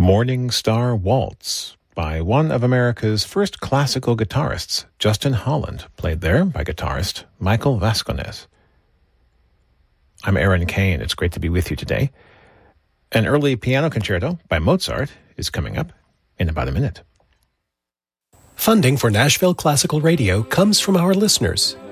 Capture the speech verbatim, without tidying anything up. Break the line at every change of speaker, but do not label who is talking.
Morning Star Waltz by one of America's first classical guitarists, Justin Holland, played there by guitarist Michael Vasconez. I'm Aaron Kane. It's great to be with you today. An early piano concerto by Mozart is coming up in about a minute.
Funding for Nashville Classical Radio comes from our listeners